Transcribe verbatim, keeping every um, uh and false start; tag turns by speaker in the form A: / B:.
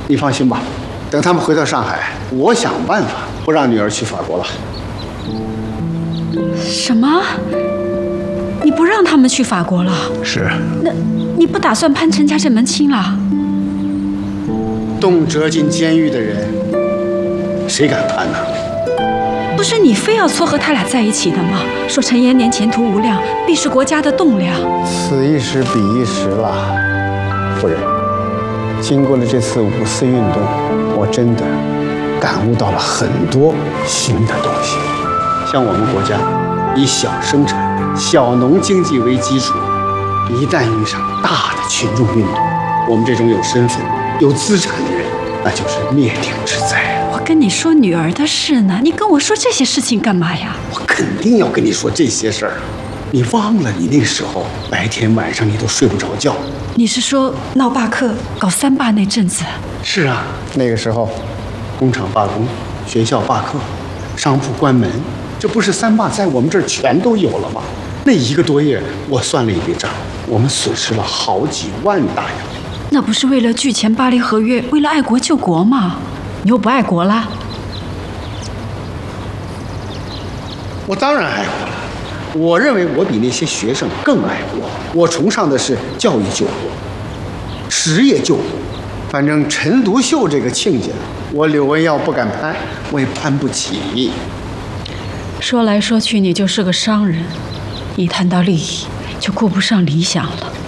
A: 你放心吧，等他们回到上海，我想办法不让女儿去法国了。
B: 什么？你不让他们去法国了？
A: 是。
B: 那你不打算攀陈家这门亲了？
A: 动辄进监狱的人，谁敢攀呢？
B: 不是你非要撮合他俩在一起的吗？说陈延年前途无量，必是国家的栋梁。
A: 此一时彼一时了，夫人。经过了这次五四运动，我真的感悟到了很多新的东西。像我们国家以小生产、小农经济为基础，一旦遇上大的群众运动，我们这种有身份、有资产的人，那就是灭顶之灾。
B: 我跟你说女儿的事呢，你跟我说这些事情干嘛呀？
A: 我肯定要跟你说这些事儿。你忘了你那时候白天晚上你都睡不着觉。
B: 你是说闹罢课、搞三罢那阵子？
A: 是啊，那个时候，工厂罢工，学校罢课，商铺关门，这不是三罢在我们这儿全都有了吗？那一个多月，我算了一笔账，我们损失了好几万大洋。
B: 那不是为了拒签巴黎合约，为了爱国救国吗？你又不爱国啦？
A: 我当然爱国了。我认为我比那些学生更爱国。我崇尚的是教育救国，实业救国。反正陈独秀这个亲家，我柳文耀不敢攀，我也攀不起。
B: 说来说去，你就是个商人，一谈到利益，就顾不上理想了。